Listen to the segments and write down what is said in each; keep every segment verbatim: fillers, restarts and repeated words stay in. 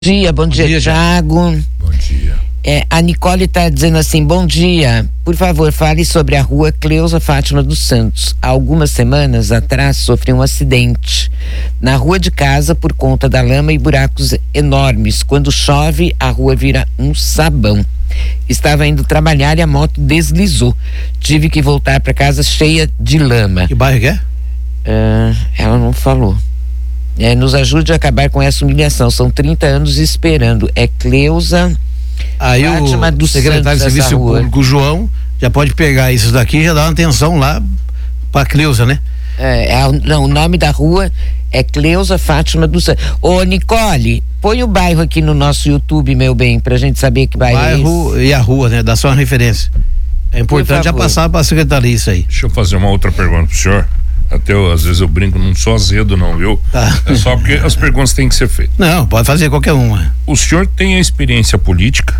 dia, bom, bom dia, dia Thiago. Bom dia. É, a Nicole está dizendo assim, bom dia, por favor, fale sobre a rua Cleusa Fátima dos Santos. Há algumas semanas atrás sofri um acidente na rua de casa por conta da lama e buracos enormes. Quando chove, a rua vira um sabão. Estava indo trabalhar e a moto deslizou. Tive que voltar para casa cheia de lama. Que bairro que é? Uh, ela não falou. É, nos ajude a acabar com essa humilhação. São trinta anos esperando. É Cleusa Aí Fátima o dos secretário Santos, de Serviço rua. Público, João, já pode pegar isso daqui e já dar uma atenção lá pra Cleusa, né? É, é, não, o nome da rua é Cleusa Fátima dos Santos. Ô, Nicole, põe o bairro aqui no nosso YouTube, meu bem, pra gente saber que bairro, bairro é esse. E a rua, né? Dá só uma referência. É importante já passar pra secretaria isso aí. Deixa eu fazer uma outra pergunta pro senhor. Até eu, às vezes eu brinco, não sou azedo não, viu? Tá. É só porque as perguntas têm que ser feitas. Não, pode fazer qualquer uma. O senhor tem a experiência política?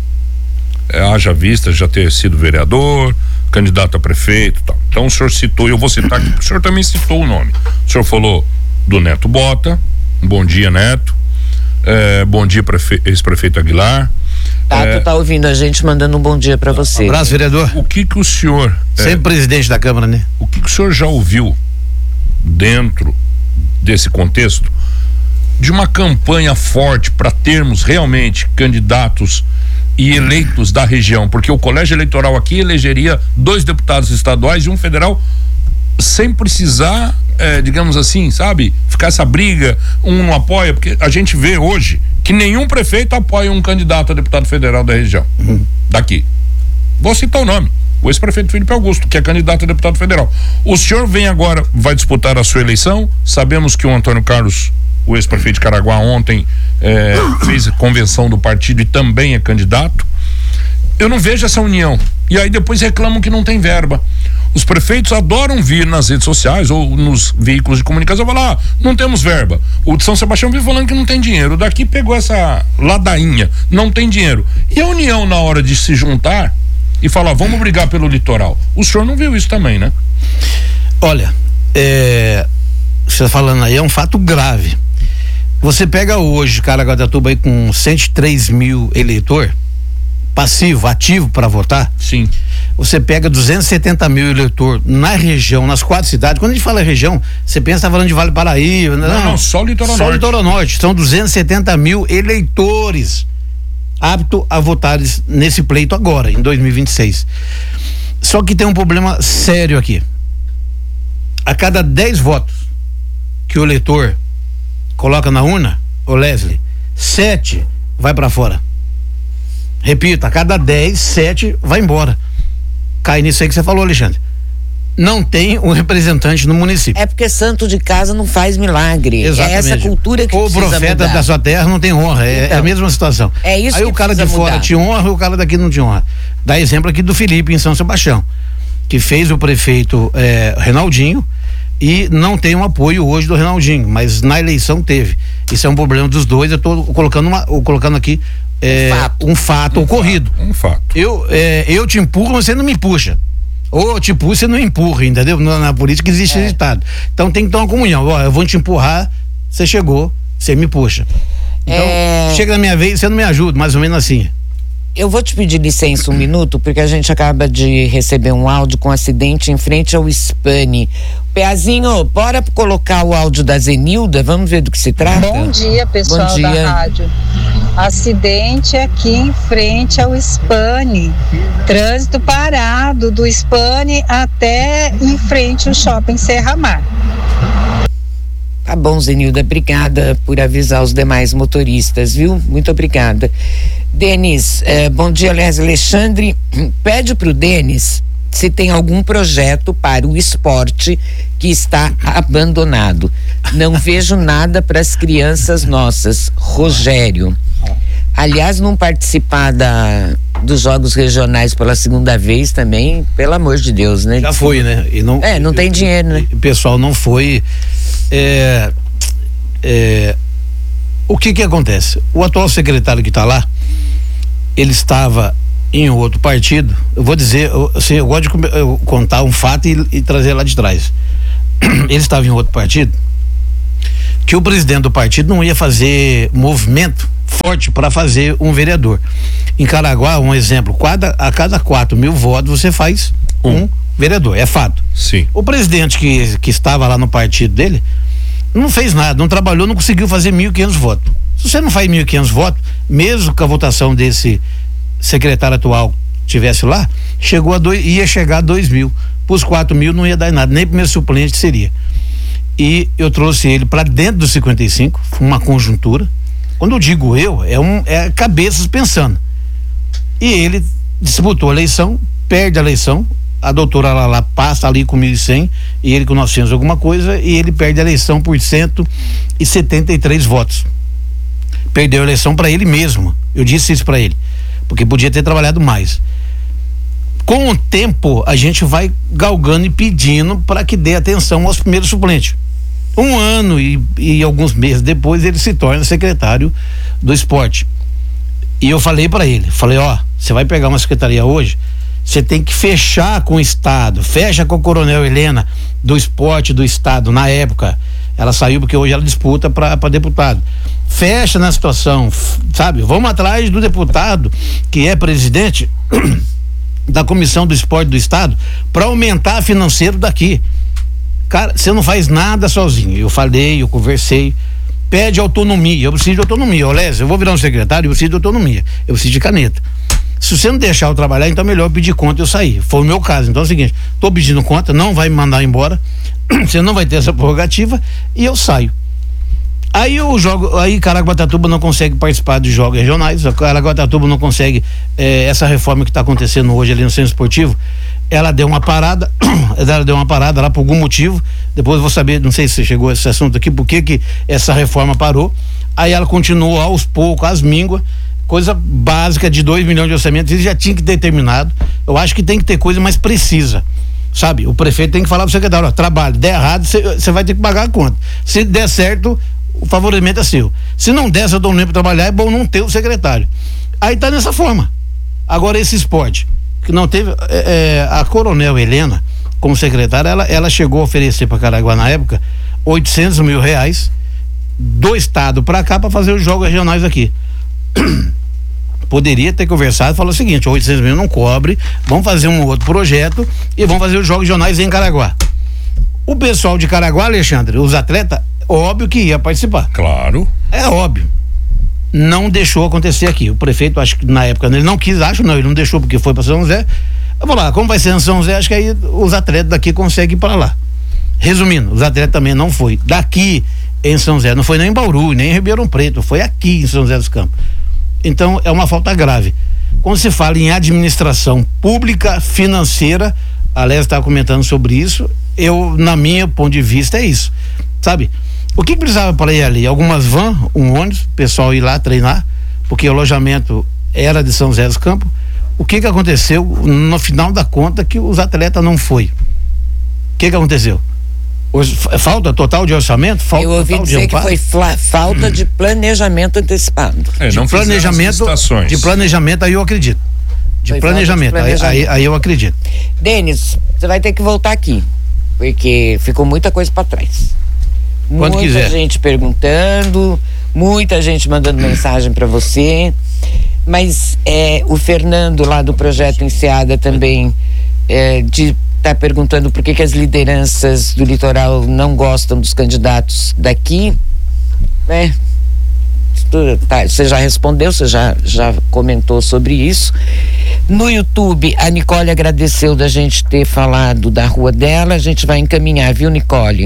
É, haja vista já ter sido vereador, candidato a prefeito e tal. Então o senhor citou, eu vou citar aqui, o senhor também citou o nome. O senhor falou do Neto Bota, bom dia Neto, é, bom dia prefe, ex-prefeito Aguilar. Tato é, tá ouvindo a gente, mandando um bom dia pra você. Um abraço, vereador. O que que o senhor... Sempre é, presidente da Câmara, né? O que que o senhor já ouviu dentro desse contexto de uma campanha forte para termos realmente candidatos e eleitos da região, porque o colégio eleitoral aqui elegeria dois deputados estaduais e um federal sem precisar, é, digamos assim, sabe, ficar essa briga, um não apoia, porque a gente vê hoje que nenhum prefeito apoia um candidato a deputado federal da região, uhum. daqui. Vou citar o nome, o ex-prefeito Felipe Augusto, que é candidato a deputado federal. O senhor vem agora, vai disputar a sua eleição, sabemos que o Antônio Carlos, o ex-prefeito de Caraguá, ontem é, fez a convenção do partido e também é candidato. Eu não vejo essa união. E aí depois reclamam que não tem verba. Os prefeitos adoram vir nas redes sociais ou nos veículos de comunicação e falar, ah, não temos verba. O de São Sebastião vive falando que não tem dinheiro. O daqui pegou essa ladainha, não tem dinheiro. E a união na hora de se juntar e falar, vamos brigar pelo litoral. O senhor não viu isso também, né? Olha, é, você falando aí é um fato grave. Você pega hoje Caraguatatuba aí com cento e três mil eleitor passivo, ativo para votar. Sim. Você pega duzentos e setenta mil eleitor na região, nas quatro cidades. Quando a gente fala região, você pensa tá falando de Vale Paraíba. Não, não, não só o Litoral só Norte. Só o Litoral Norte. São duzentos e setenta mil eleitores aptos a votar nesse pleito agora, em dois mil e vinte e seis. Só que tem um problema sério aqui. A cada dez votos que o eleitor coloca na urna, ô Leslie, sete vai para fora. Repito, a cada dez, sete vai embora. Cai nisso aí que você falou, Alexandre. Não tem um representante no município. É porque santo de casa não faz milagre. Exatamente. É essa cultura que o precisa profeta mudar. Da sua terra não tem honra, é, então, é a mesma situação. É isso aí que o cara de fora mudar. te honra e o cara daqui não te honra. Dá exemplo aqui do Felipe em São Sebastião, que fez o prefeito é, Renaldinho e não tem um apoio hoje do Renaldinho, mas na eleição teve. Isso é um problema dos dois. Eu tô colocando uma, colocando aqui é, um fato, um fato um ocorrido. Fato, um fato. Eu, é, eu te empurro, você não me puxa. Ou te empurro, você não empurra, entendeu? Na, na política existe é. ditado. Então tem que ter uma comunhão. Ó, eu vou te empurrar, você chegou, você me puxa. Então, é... chega na minha vez, você não me ajuda, mais ou menos assim. Eu vou te pedir licença um minuto, porque a gente acaba de receber um áudio com um acidente em frente ao Spani. Peazinho, bora colocar o áudio da Zenilda, vamos ver do que se trata? Bom dia, pessoal Bom dia. da rádio. Acidente aqui em frente ao Spani. Trânsito parado do Spani até em frente ao Shopping Serra Mar. Tá bom, Zenilda, obrigada por avisar os demais motoristas, viu? Muito obrigada. Denis, eh, bom dia, Leslie. Alexandre, pede pro Denis se tem algum projeto para o esporte que está abandonado. Não vejo nada para as crianças nossas. Rogério. Aliás, não participar da, dos jogos regionais pela segunda vez também, pelo amor de Deus, né? Já foi, né? E não, é, não tem dinheiro, né? O pessoal não foi. É, é, o que que acontece? O atual secretário que está lá, ele estava em outro partido. Eu vou dizer, eu, assim, eu gosto de eu contar um fato e, e trazer lá de trás. Ele estava em outro partido, que o presidente do partido não ia fazer movimento forte para fazer um vereador. Em Caraguá, um exemplo, cada, a cada quatro mil votos você faz um, um vereador, é fato. Sim. O presidente que, que estava lá no partido dele não fez nada, não trabalhou, não conseguiu fazer mil e quinhentos votos. Se você não faz mil e quinhentos votos, mesmo que a votação desse secretário atual tivesse lá, chegou a dois, ia chegar a dois mil. Para os quatro mil não ia dar nada, nem primeiro suplente seria. E eu trouxe ele para dentro dos cinquenta e cinco, uma conjuntura. Quando eu digo eu, é, um, é cabeças pensando. E ele disputou a eleição, perde a eleição, a doutora Lala passa ali com mil e cem e ele com novecentos alguma coisa, e ele perde a eleição por cento e setenta e três votos. Perdeu a eleição para ele mesmo. Eu disse isso para ele, porque podia ter trabalhado mais. Com o tempo, a gente vai galgando e pedindo para que dê atenção aos primeiros suplentes. Um ano e, e alguns meses depois, ele se torna secretário do esporte. E eu falei para ele, falei, ó, você vai pegar uma secretaria hoje, você tem que fechar com o Estado, fecha com o Coronel Helena do esporte do Estado, na época. Ela saiu porque hoje ela disputa para deputado. Fecha na situação, f- sabe? Vamos atrás do deputado que é presidente da Comissão do Esporte do Estado para aumentar o financeiro daqui. Cara, você não faz nada sozinho. Eu falei, eu conversei. Pede autonomia. Eu preciso de autonomia. Ô, Lésia, eu vou virar um secretário, eu preciso de autonomia. Eu preciso de caneta. Se você não deixar eu trabalhar, então é melhor eu pedir conta e eu sair. Foi o meu caso. Então é o seguinte, tô pedindo conta, não vai me mandar embora, você não vai ter essa prerrogativa e eu saio. Aí eu jogo, aí Caraguatatuba não consegue participar de jogos regionais, Caraguatatuba não consegue, eh, essa reforma que está acontecendo hoje ali no centro esportivo, ela deu uma parada, ela deu uma parada lá por algum motivo, depois eu vou saber, não sei se chegou esse assunto aqui, por que que essa reforma parou. Aí ela continuou aos poucos, às mínguas, coisa básica de dois milhões de orçamento, isso já tinha que ter terminado. Eu acho que tem que ter coisa mais precisa, sabe? O prefeito tem que falar pro secretário, ó, trabalho, der errado, você vai ter que pagar a conta. Se der certo, o favorecimento é seu. Se não der, se eu dou um tempo pra trabalhar, é bom não ter o secretário. Aí tá nessa forma. Agora esse esporte, que não teve, é, a Coronel Helena, como secretária, ela, ela chegou a oferecer para Caraguá na época oitocentos mil reais do estado para cá para fazer os jogos regionais aqui. Poderia ter conversado e falou o seguinte, oitocentos mil não cobre, vamos fazer um outro projeto e vamos fazer os jogos regionais em Caraguá. O pessoal de Caraguá, Alexandre, os atletas, óbvio que ia participar. Claro. É óbvio. Não deixou acontecer aqui. O prefeito, acho que na época ele não quis, acho não, ele não deixou porque foi para São José. Eu vou lá, como vai ser em São José, acho que aí os atletas daqui conseguem ir para lá. Resumindo, os atletas também não foi daqui em São José, não foi nem em Bauru, nem em Ribeirão Preto, foi aqui em São José dos Campos. Então é uma falta grave. Quando se fala em administração pública financeira, a Lésia estava comentando sobre isso, eu, na minha ponto de vista, é isso, sabe? O que precisava para ir ali? Algumas vans, um ônibus, o pessoal ir lá treinar, porque o alojamento era de São José dos Campos. O que que aconteceu no final da conta que os atletas não foi? O que que aconteceu? Hoje, falta total de orçamento? Falta Eu ouvi dizer que foi fla, falta de planejamento antecipado. É, de não planejamento, de planejamento, aí eu acredito. De Foi planejamento, falta de planejamento. Aí, aí, aí eu acredito. Denis, você vai ter que voltar aqui, porque ficou muita coisa para trás. Quando muita quiser. gente perguntando, muita gente mandando mensagem para você, mas é, o Fernando lá do Projeto Enseada também é, de tá perguntando por que que as lideranças do litoral não gostam dos candidatos daqui, né? Tá, você já respondeu, você já, já comentou sobre isso. No YouTube, a Nicole agradeceu da gente ter falado da rua dela, a gente vai encaminhar, viu, Nicole?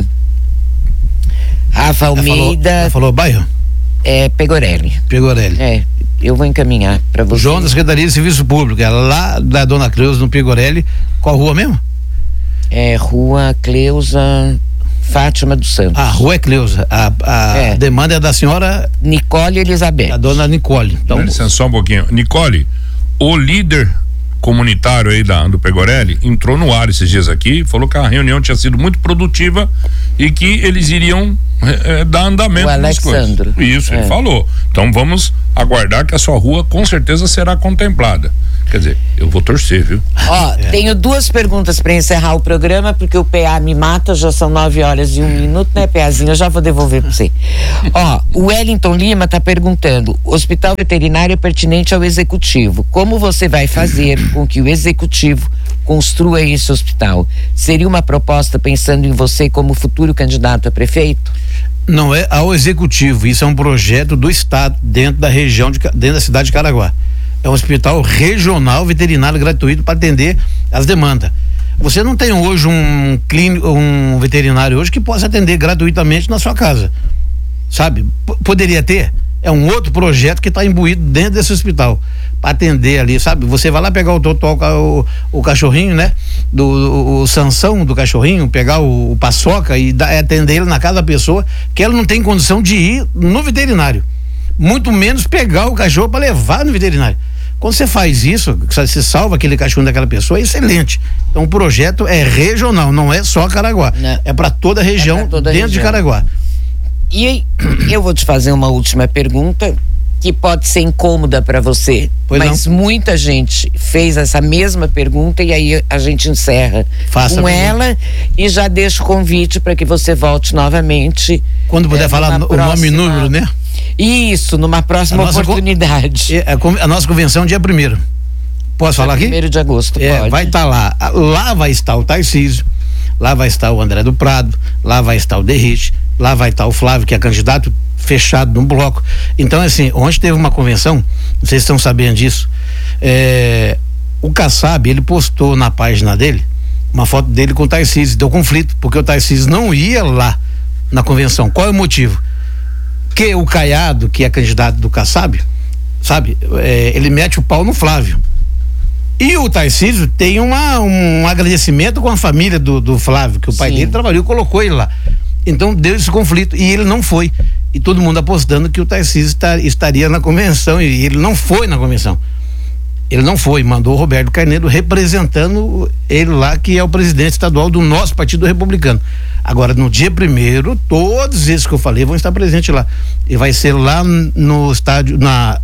Rafa Almeida. Ela falou, ela falou bairro? É, Pegorelli. Pegorelli. É, eu vou encaminhar para você. João da Secretaria de Serviço Público, é lá da Dona Cleusa, no Pegorelli. Qual rua mesmo? É, Rua Cleusa Fátima dos Santos. A rua é Cleusa. A, a É. demanda é da senhora Nicole Elizabeth. a dona Nicole. Então, Dá licença só um pouquinho. Nicole, o líder comunitário aí da, do Pegorelli entrou no ar esses dias aqui, falou que a reunião tinha sido muito produtiva e que eles iriam é, dar andamento O nas coisas. Alexandro. Isso, É. ele falou. Então vamos aguardar que a sua rua com certeza será contemplada. Quer dizer, eu vou torcer, viu? Ó, É. tenho duas perguntas para encerrar o programa, porque o P A me mata, já são nove horas e um minuto, né, PAzinho? Eu já vou devolver para você. Ó, o Wellington Lima tá perguntando: o hospital veterinário é pertinente ao executivo. Como você vai fazer com que o executivo construa esse hospital? Seria uma proposta pensando em você como futuro candidato a prefeito? Não é ao executivo, isso é um projeto do estado dentro da região, de, dentro da cidade de Caraguá. É um hospital regional veterinário gratuito para atender as demandas. Você não tem hoje um clínico, um veterinário hoje que possa atender gratuitamente na sua casa, sabe? P- poderia ter. É um outro projeto que está imbuído dentro desse hospital para atender ali, sabe? Você vai lá pegar o totó, o, o cachorrinho, né? Do o, o Sansão do cachorrinho, pegar o, o paçoca e dar, atender ele na casa da pessoa que ela não tem condição de ir no veterinário, muito menos pegar o cachorro para levar no veterinário. Quando você faz isso, você salva aquele cachorro daquela pessoa, é excelente. Então o projeto é regional, não é só Caraguá, Não. é para toda a região, É pra toda a dentro região. de Caraguá. E aí, eu vou te fazer uma última pergunta que pode ser incômoda para você, Pois mas muita gente fez essa mesma pergunta e aí a gente encerra Faça com a pergunta. ela e já deixa o convite para que você volte novamente. Quando puder é, falar numa o nome e próxima- número, né? Isso, numa próxima A nossa con- oportunidade. É, A, con- a nossa convenção é dia primeiro. Posso falar aqui? Primeiro de agosto, É, pode. vai estar lá. Ah, Lá vai estar o Tarcísio, lá vai estar o André do Prado, lá vai estar o Derrite, lá vai estar o Flávio, que é candidato fechado no bloco. Então, assim, ontem teve uma convenção, vocês estão sabendo disso. É, o Kassab, ele postou na página dele uma foto dele com o Tarcísio. Deu conflito, porque o Tarcísio não ia lá na convenção. Qual é o motivo? Que o Caiado, que é candidato do Kassab, sabe, é, ele mete o pau no Flávio. E o Tarcísio tem uma, um agradecimento com a família do, do Flávio, que o pai Sim. dele trabalhou e colocou ele lá. Então deu esse conflito e ele não foi. E todo mundo apostando que o Tarcísio está, estaria na convenção e ele não foi na convenção. Ele não foi, mandou o Roberto Carneiro representando ele lá, que é o presidente estadual do nosso Partido Republicano. Agora, no dia primeiro, todos esses que eu falei vão estar presentes lá. E vai ser lá no estádio, na,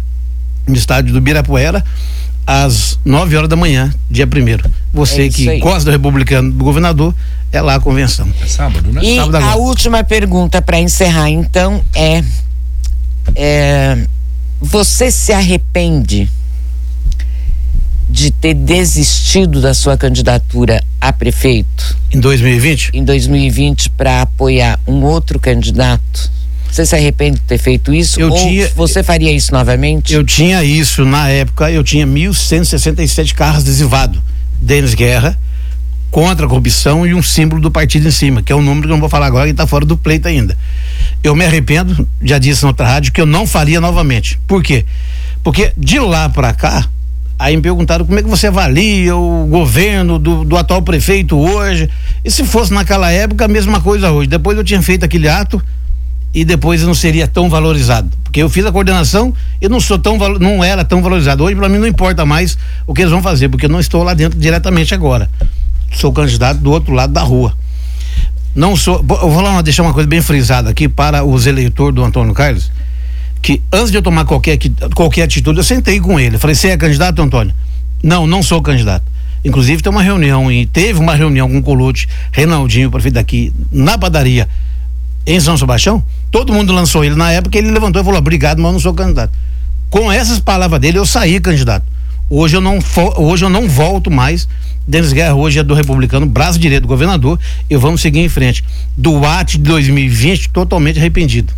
no estádio do Birapuera, às nove horas da manhã, dia primeiro. Você É isso que aí. gosta do republicano do governador, é lá a convenção. É sábado, né? E sábado a agora. última pergunta para encerrar, então, é, é: você se arrepende de ter desistido da sua candidatura a prefeito Em dois mil e vinte? em dois mil e vinte para apoiar um outro candidato? Você se arrepende de ter feito isso? Eu ou tinha- você faria isso novamente? Eu tinha isso, na época, eu tinha mil cento e sessenta e sete carros adesivados. Denis Guerra, contra a corrupção e um símbolo do partido em cima, que é um número que eu não vou falar agora, que está fora do pleito ainda. Eu me arrependo, já disse na outra rádio, que eu não faria novamente. Por quê? Porque de lá para cá, aí me perguntaram como é que você avalia o governo do, do atual prefeito hoje. E se fosse naquela época, a mesma coisa hoje. Depois eu tinha feito aquele ato e depois eu não seria tão valorizado, porque eu fiz a coordenação e não sou tão valo- não era tão valorizado. Hoje para mim não importa mais o que eles vão fazer, porque eu não estou lá dentro diretamente agora. Sou candidato do outro lado da rua. Não sou, bo- eu vou lá deixar uma coisa bem frisada aqui para os eleitores do Antônio Carlos, que antes de eu tomar qualquer qui- qualquer atitude, eu sentei com ele. Eu falei: "Você é candidato, Antônio?" "Não, não sou candidato." Inclusive tem uma reunião e teve uma reunião com o Colucci, Reinaldinho, o prefeito daqui, na padaria em São Sebastião. Todo mundo lançou ele na época, ele levantou e falou: "Obrigado, mas eu não sou candidato." Com essas palavras dele, eu saí candidato. Hoje eu não fo- hoje eu não volto mais. Denis Guerra hoje é do republicano, braço direito do governador, e vamos seguir em frente. Do ato de dois mil e vinte, totalmente arrependido.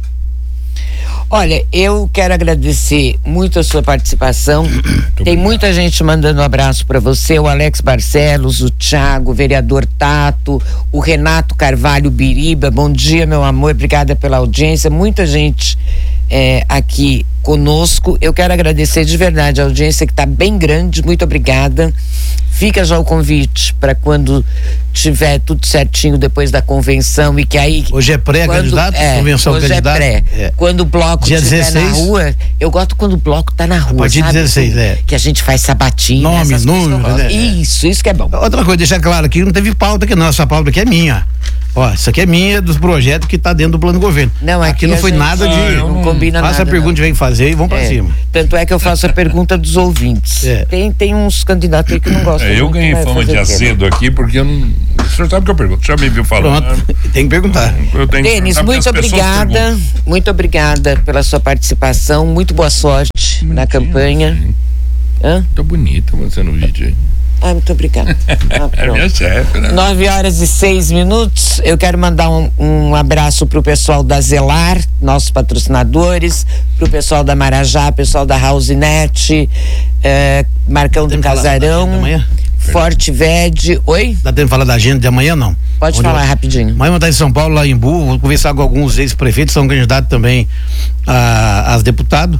Olha, eu quero agradecer muito a sua participação. Tem muita gente mandando um abraço para você, o Alex Barcelos, o Thiago, o vereador Tato, o Renato Carvalho Biriba. Bom dia, meu amor, obrigada pela audiência. Muita gente é, aqui conosco. Eu quero agradecer de verdade a audiência, que está bem grande. Muito obrigada. Fica já o convite para quando tiver tudo certinho depois da convenção, e que aí Hoje é pré-candidato, quando- é, convenção hoje candidato. é pré. É. Quando o bloco Dia estiver na dezesseis. rua, eu gosto quando o bloco tá na rua, partir de sabe? dezesseis, é. Que a gente faz sabatina, Nome, essas coisas que eu número, gosto. né? Isso, isso que é bom. Outra coisa, deixar claro aqui, não teve pauta aqui não, essa pauta aqui é minha. Ó, isso aqui é minha, dos projetos que tá dentro do plano do governo. Não, aqui não a foi gente- nada de... Ah, eu não não, com- combina Faça nada. a pergunta que vem fazer e vamos pra É, cima. tanto é que eu faço a pergunta dos ouvintes. É. Tem, tem uns candidatos aí que não gostam. É, eu muito, ganhei vai fama de fazer o quê, né? azedo aqui porque eu não. O senhor sabe o que eu pergunto? Já me viu falando. Pronto, tem que perguntar. Eu tenho que Denis, perguntar porque muito as pessoas obrigada, perguntam. muito obrigada pela sua participação, muito boa sorte na campanha. Hã? Tá bonita você no vídeo aí. Ah, muito obrigada. Ah, É minha pronto. chefe, né? Nove horas e seis minutos. Eu quero mandar um, um abraço pro pessoal da Zelar, nossos patrocinadores, pro pessoal da Marajá, pessoal da Housenet, eh, Marcão do Tem que falar da agenda Casarão, amanhã? Forte Ved. Oi? Dá tempo de falar da agenda de amanhã, não? Pode Onde falar eu- rapidinho. Amanhã eu vou estar em São Paulo, lá em Embu, vou conversar com alguns ex-prefeitos, são candidatos também a, a deputados.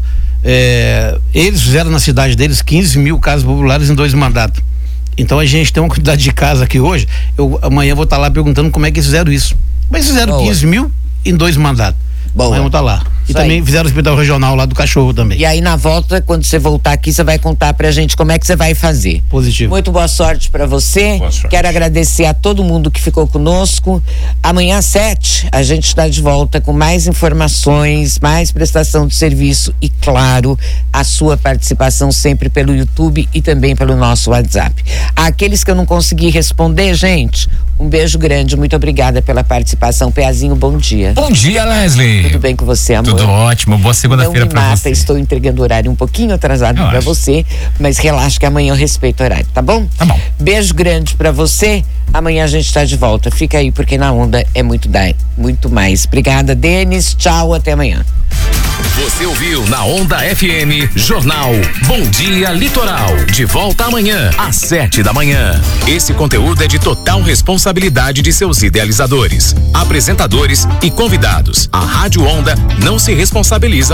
É, eles fizeram na cidade deles quinze mil casas populares em dois mandatos. Então a gente tem uma quantidade de casa aqui hoje. Eu amanhã vou estar lá perguntando como é que eles fizeram isso. Mas fizeram Boa. quinze mil em dois mandatos. Boa. Amanhã eu vou estar lá. E Isso também aí. fizeram o hospital regional lá do cachorro também. E aí na volta, quando você voltar aqui, você vai contar pra gente como é que você vai fazer. Positivo. Muito boa sorte pra você. Boa sorte. Quero agradecer a todo mundo que ficou conosco. Amanhã às sete, a gente está de volta com mais informações, mais prestação de serviço e, claro, a sua participação sempre pelo YouTube e também pelo nosso WhatsApp. Aqueles que eu não consegui responder, gente, um beijo grande. Muito obrigada pela participação. Peazinho, bom dia. Bom dia, Leslie. Tudo bem com você, amor? Tudo ótimo. Boa segunda-feira Não me pra mata, você. estou entregando o horário um pouquinho atrasado Eu pra acho. você, mas relaxa que amanhã eu respeito o horário, tá bom? Tá bom. Beijo grande pra você. Amanhã a gente tá de volta. Fica aí porque na onda é muito da, muito mais. Obrigada, Denis. Tchau, até amanhã. Você ouviu na Onda F M Jornal Bom Dia Litoral. De volta amanhã às sete da manhã. Esse conteúdo é de total responsabilidade de seus idealizadores, apresentadores e convidados. A Rádio Onda não se responsabiliza